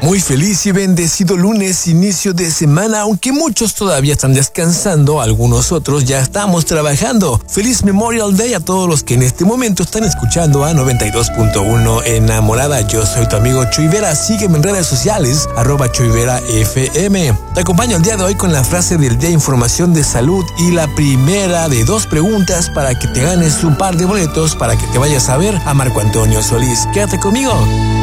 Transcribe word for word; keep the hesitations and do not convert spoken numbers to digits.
Muy feliz y bendecido lunes, inicio de semana, aunque muchos todavía están descansando, algunos otros ya estamos trabajando. Feliz Memorial Day a todos los que en este momento están escuchando a noventa y dos punto uno Enamorada. Yo soy tu amigo Chuy Vera, sígueme en redes sociales, arroba Chuy Vera F M. Te acompaño el día de hoy con la frase del día, información de salud y la primera de dos preguntas para que te ganes un par de boletos para que te vayas a ver a Marco Antonio Solís. Quédate conmigo.